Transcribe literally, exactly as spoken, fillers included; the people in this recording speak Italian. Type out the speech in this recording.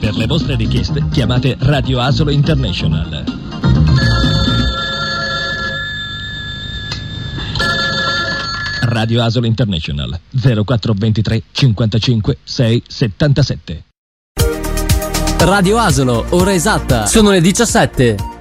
Per le vostre richieste chiamate Radio Asolo International. Radio Asolo International zero quattro ventitré cinquantacinque sei settantasette. Radio Asolo, ora esatta, sono le diciassette.